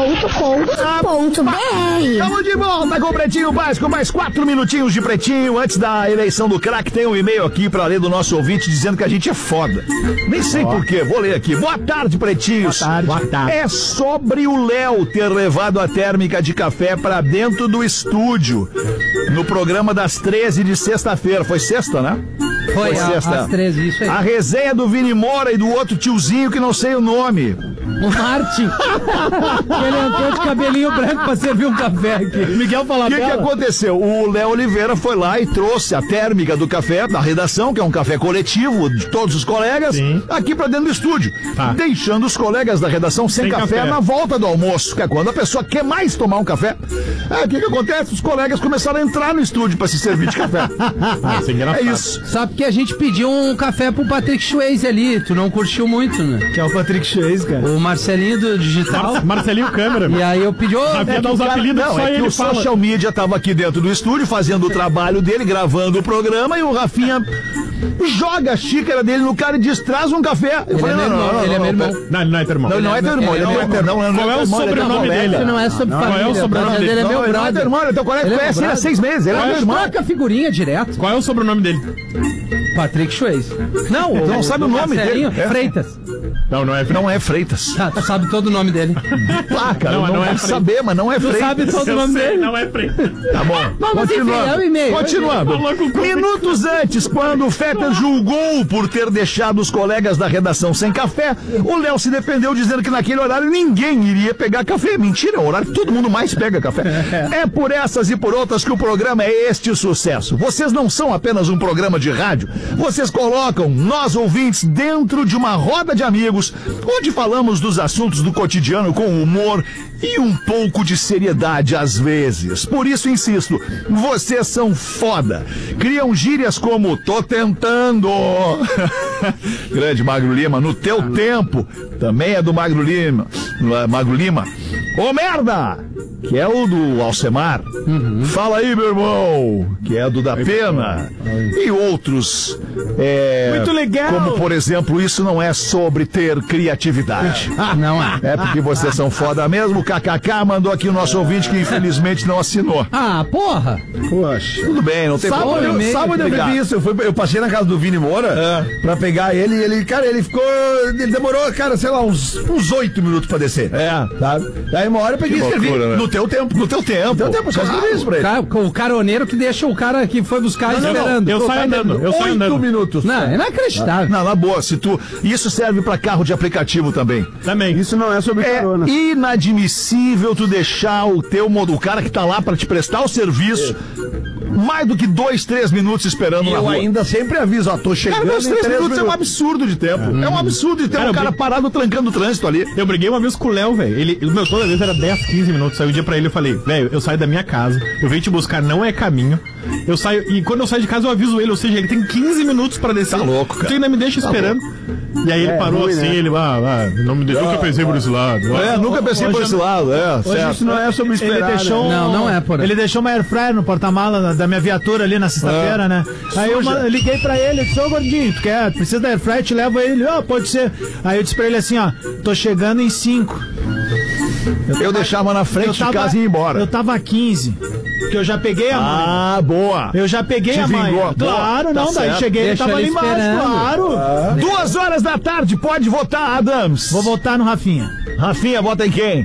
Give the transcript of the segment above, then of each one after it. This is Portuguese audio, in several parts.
Estamos de volta com o Pretinho Básico, mais 4 minutinhos de Pretinho. Antes da eleição do craque, tem um e-mail aqui pra ler do nosso ouvinte dizendo que a gente é foda. Nem sei porquê, vou ler aqui. Boa tarde, Pretinhos. Boa tarde. É sobre o Léo ter levado a térmica de café pra dentro do estúdio no programa das 13 de sexta-feira. Foi sexta, né? Foi sexta. às 13, isso aí. A resenha do Vini Moura e do outro tiozinho que não sei o nome. O Martin. Ele entrou de cabelinho branco pra servir um café aqui. Miguel O Falabella. que aconteceu? O Léo Oliveira foi lá e trouxe a térmica do café da redação, que é um café coletivo de todos os colegas, aqui pra dentro do estúdio, deixando os colegas da redação sem café na volta do almoço, que é quando a pessoa quer mais tomar um café. O que acontece? Os colegas começaram a entrar no estúdio pra se servir de café. É isso. Sabe que a gente pediu um café pro Patrick Swayze ali, tu não curtiu muito, né? Que é o Patrick Swayze, cara. O Marcelinho do Digital. Marcelinho Câmera. E aí eu pedi... Havia dar os apelidos que só que ele o fala. social media tava aqui dentro do estúdio fazendo o trabalho dele, gravando o programa, e o Rafinha joga a xícara dele no cara e diz, traz um café. Eu falei, ele é meu irmão. Não, ele não é teu irmão. Não, ele não é teu irmão. Ele não é teu irmão. Qual é o sobrenome dele? Isso não é sobre Qual é o família. sobrenome dele? Ele é meu Ele não é teu brother. irmão, ele é teu colega, Ele é conhece meu ele há brother. 6 meses. Ele é meu irmão. Troca a figurinha direto. Qual é o sobrenome dele? Patrick Swayze. Não, Tu não sabe o nome Marcelinho dele? Freitas. Não é Freitas. Tá, tu sabe todo o nome dele. Ah, cara, Não, não não é vai Freitas. saber, mas não é Tu Freitas. sabe todo o nome dele. Não é preto. Tá bom. Mas enfim, é o e-mail. Continuando. Minutos antes, quando o Fetter julgou por ter deixado os colegas da redação sem café, o Léo se defendeu dizendo que naquele horário ninguém iria pegar café. Mentira, é o horário que todo mundo mais pega café. É por essas e por outras que o programa é este sucesso. Vocês não são apenas um programa de rádio. Vocês colocam nós ouvintes dentro de uma roda de amigos, onde falamos dos assuntos do cotidiano com humor e um pouco de seriedade às vezes. Por isso insisto, vocês são foda. Criam gírias como tô tentando. Grande Magro Lima, no teu tempo. Também é do Magro Lima. Magro Lima. Ô merda! Que é o do Alcemar. Fala aí, meu irmão. Que é do da Pena. E outros. Muito legal. Como, por exemplo, isso não é sobre ter criatividade. Não é. É porque vocês são foda mesmo. O KKK mandou aqui o nosso ouvinte que infelizmente não assinou. Ah, porra. Poxa. Tudo bem, não tem problema. Sabe onde eu vivi isso? Eu passei na casa do Vini Moura pra pegar ele e ele, cara, ele demorou, cara, sei lá, uns 8 minutos pra descer. Sabe? Daí uma hora eu peguei e escrevi loucura, né? no teu tempo. No teu tempo. Só escrevi isso pra ele. O caroneiro que deixa o cara que foi buscar esperando. Eu saio andando. 8 minutos. Não, é inacreditável. Não, na boa, se tu... Isso serve pra carro de aplicativo também. Também. Isso não é sobre É carona. inadmissível tu deixar o cara que tá lá pra te prestar o serviço mais do que 2, 3 minutos esperando E na eu rua. ainda sempre aviso, ó, tô chegando Cara, 2, em 3 3 minutos é um absurdo de tempo. É um absurdo de tempo. Cara, O cara parado trancando o trânsito ali. Eu briguei uma vez com o Léo, velho. Toda vez era 10, 15 minutos. Aí um dia pra ele eu falei, velho, eu saio da minha casa, eu venho te buscar, não é caminho. Eu saio, e quando eu saio de casa eu aviso ele, ou seja, ele tem 15 minutos pra descer. Tá louco, cara. Tu ainda me deixa esperando. E aí ele parou ruim, assim, né? ele, não me deixou, nunca pensei por esse lado. Nunca pensei por esse lado, Hoje certo. isso não é sobre esperar, Ele deixou, né? Não é, porra. Ele deixou uma airfryer no porta-mala da minha viatura ali na sexta-feira, né? Aí eu liguei pra ele, disse, ô gordinho, tu quer? Precisa da airfryer? Te levo ele. Pode ser. Aí eu disse pra ele assim, ó, tô chegando em 5. Eu deixava na frente de casa e ia embora. Eu tava a 15. Que eu já peguei a mãe. Ah, boa. Eu já peguei Te a mãe. vingou. Claro, Boa, não, tá daí certo. cheguei, ele Deixa tava ele ali embaixo, esperando. claro. 2 horas da tarde, pode votar, Adams. Vou voltar no Rafinha. Rafinha, vota em quem?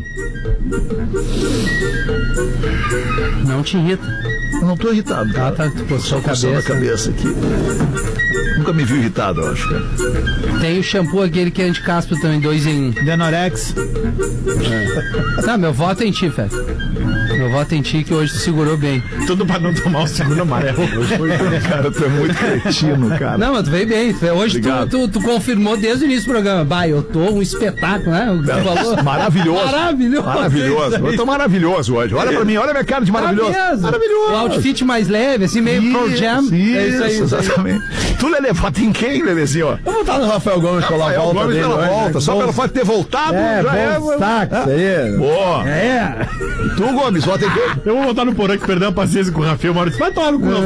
Não te irrita. Eu não tô irritado, cara. Tá, tu coçou a Coçando a cabeça. cabeça aqui. Nunca me viu irritado, eu acho, cara. Tem o shampoo aquele que é anti-caspa também, 2 em 1. Denorex. Tá, meu voto é em ti, Fé. Meu voto é em ti que hoje tu segurou bem. Tudo pra não tomar o segundo amarelo. Cara, tu é muito cretino, cara. Não, mas tu veio bem. Hoje tu confirmou desde o início do programa. Bah, eu tô um espetáculo, né? O que tu falou. Maravilhoso. Maravilhoso. Maravilhoso. Eu tô maravilhoso hoje. Olha pra mim, olha a minha cara de maravilhoso. Maravilhoso. O outfit mais leve, assim, meio Pro Jam. Isso, É isso aí. exatamente. Tu, Lelê, vota em quem, Lelezinho? Vamos voltar no Rafael Gomes pela Rafael volta Gomes dele. pela hoje, volta. né? Só pelo fato de ter voltado, já bom destaque, isso aí. Boa. É. Tu, Gomes, votam em quem? Eu vou votar no Porã que perdeu a paciência com o Rafinha. O Maurício vai tomar no cu,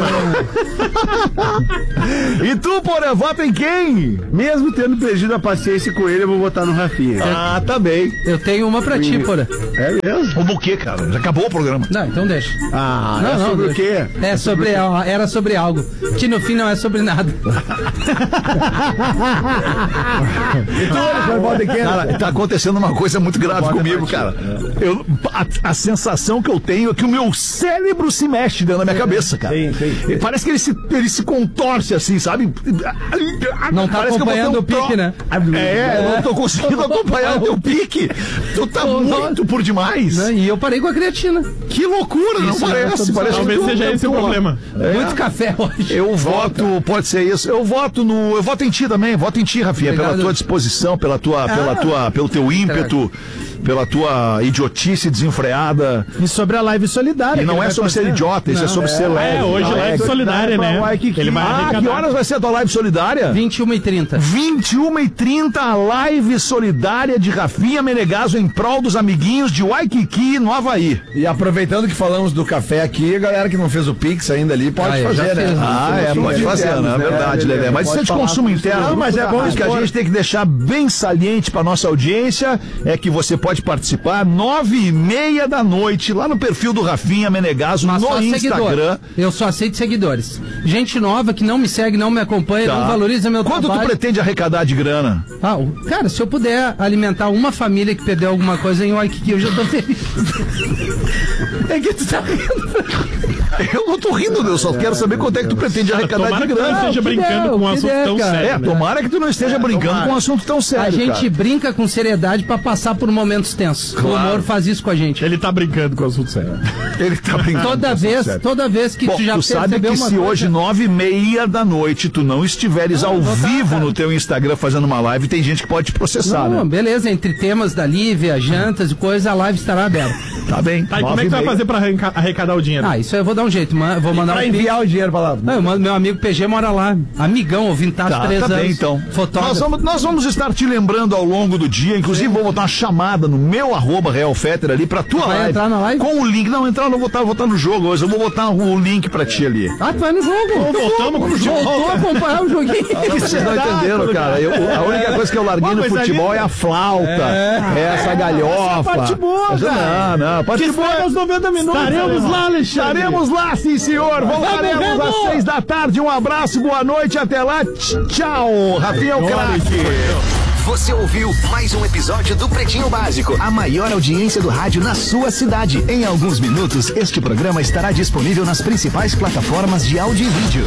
E tu, Porã, vota em quem? Mesmo tendo perdido a paciência com ele, eu vou votar no Rafinha. Ah, tá bem. Eu tenho uma pra ti, Porã. É mesmo? O quê, cara? Já acabou o programa. Não, então deixa. Ah, Não, é não, sobre o deixa. quê? Era sobre algo. Que no fim não é sobre nada. Cara, tá acontecendo uma coisa muito grave comigo, cara. A sensação que eu tenho é que o meu cérebro se mexe dentro da minha cabeça, cara. Sim. Parece que ele se contorce assim, sabe? Não tá Parece que eu vou ter acompanhando o pique, né? Eu não tô conseguindo acompanhar o teu pique. Tu tá muito por demais. E eu parei com a creatina. Que loucura, não parece? Parece Talvez que seja esse o problema. Muito café hoje. Eu voto, pode ser isso. Eu voto em ti também, voto em ti, Rafinha, Obrigado. pela tua disposição, pelo teu ímpeto, pela tua idiotice desenfreada. E sobre a live solidária. E não que é ele sobre vai ser fazer. idiota, isso é sobre ser leve. Hoje live solidária, né? Ele vai Que arrecadar. horas vai ser a tua live solidária? 21h30. 21h30, a live solidária de Rafinha Menegaso em prol dos amiguinhos de Waikiki, no Havaí. E aproveitando que falamos do café aqui, a galera que não fez o Pix ainda ali pode eu já fazer, né? fiz, né? Pode fazer, né? É verdade, Lelé. Mas isso é de consumo interno. Não, mas é bom Acho que a gente tem que deixar bem saliente pra nossa audiência é que você pode participar 9h30 da noite lá no perfil do Rafinha Menegaso Mas no só Instagram. seguidor. Eu só aceito seguidores. Gente nova que não me segue, não me acompanha, Tá. não valoriza meu Quanto tu trabalho. pretende arrecadar de grana? Cara, se eu puder alimentar uma família que perdeu alguma coisa em Waikiki, eu já tô feliz. É que tu tá rindo. Eu não tô rindo, eu só quero saber quanto é que tu pretende arrecadar Tomara de que tu não grana. esteja brincando com um que assunto der, tão cara. sério. né? Tomara que tu não esteja brincando com um assunto tão sério. A gente cara. brinca com seriedade pra passar por momentos tensos. Claro. O humor faz isso com a gente. Ele tá brincando com o assunto sério. Ele tá brincando. Toda vez que Bom, tu já tu sabe percebeu que uma se coisa... hoje, 9h30 da noite, tu não estiveres ao vou tá, vivo cara. no teu Instagram fazendo uma live, tem gente que pode te processar, Não, né? beleza, entre temas da Lívia, jantas e coisa, a live estará aberta. Tá bem. Tá, e como é que tu vai 9h30. fazer pra arrecadar o dinheiro? Isso aí eu vou dar um jeito, vou mandar Pra um enviar o dinheiro pra lá. Não, eu mando, meu amigo PG mora lá. Amigão, ouvindo tá há 3 anos. Tá bem, então. Fotógrafo. Nós vamos estar te lembrando ao longo do dia, inclusive vou botar uma chamada no meu @RealFetter ali pra tua Vai live. entrar na live? Com o link. Não, entrar, não vou botar no jogo hoje, eu vou botar o link pra ti ali. Tu vai no jogo. Voltamos com o futebol. Voltou a acompanhar o joguinho. Vocês não entenderam, cara. A única coisa que eu larguei no mas futebol ali- é a flauta. É essa galhofa. Essa é a parte boa, cara. Não, parte Que boa. foi aos 90 minutos. Estaremos lá, Alexandre. Estaremos lá, sim, senhor. Voltaremos às 6 da tarde. Um abraço, boa noite, até lá. Tchau. Rafinha é o craque. Você ouviu mais um episódio do Pretinho Básico, a maior audiência do rádio na sua cidade. Em alguns minutos, este programa estará disponível nas principais plataformas de áudio e vídeo.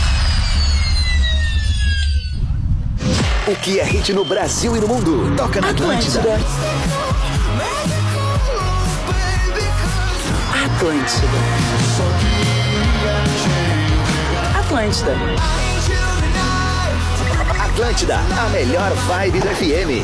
O que é hit no Brasil e no mundo? Toca na Atlântida. Atlântida. Atlântida, a melhor vibe do FM.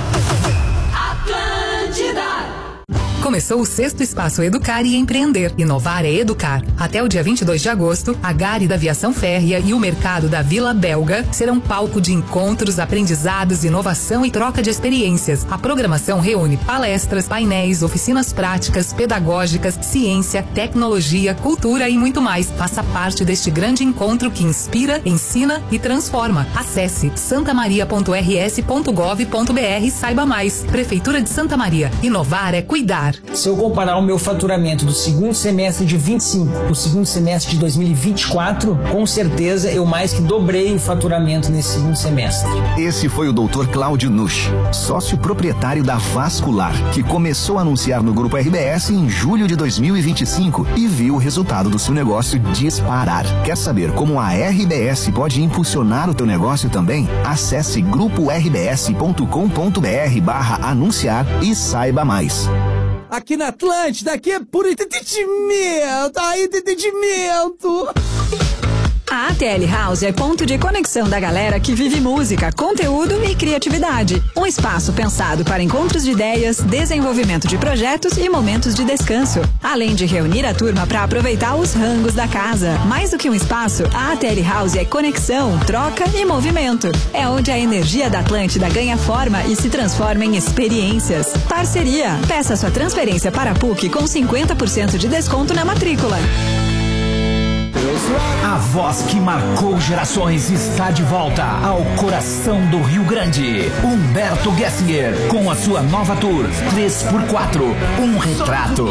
Começou o 6º Espaço Educar e Empreender. Inovar é educar. Até o dia 22 de agosto, a Gare da Aviação Férrea e o mercado da Vila Belga serão palco de encontros, aprendizados, inovação e troca de experiências. A programação reúne palestras, painéis, oficinas práticas, pedagógicas, ciência, tecnologia, cultura e muito mais. Faça parte deste grande encontro que inspira, ensina e transforma. Acesse santamaria.rs.gov.br e saiba mais. Prefeitura de Santa Maria. Inovar é cuidar. Se eu comparar o meu faturamento do segundo semestre de 25 para o segundo semestre de 2024, com certeza eu mais que dobrei o faturamento nesse segundo semestre. Esse foi o Dr. Cláudio Nusch, sócio proprietário da Vascular, que começou a anunciar no Grupo RBS em julho de 2025 e viu o resultado do seu negócio disparar. Quer saber como a RBS pode impulsionar o teu negócio também? Acesse gruporbs.com.br/anunciar e saiba mais. Aqui na Atlântida, aqui é puro entretenimento, entretenimento. A ATL House é ponto de conexão da galera que vive música, conteúdo e criatividade. Um espaço pensado para encontros de ideias, desenvolvimento de projetos e momentos de descanso. Além de reunir a turma para aproveitar os rangos da casa. Mais do que um espaço, a ATL House é conexão, troca e movimento. É onde a energia da Atlântida ganha forma e se transforma em experiências. Parceria. Peça sua transferência para a PUC com 50% de desconto na matrícula. A voz que marcou gerações está de volta ao coração do Rio Grande. Humberto Gessinger, com a sua nova tour 3x4, um retrato.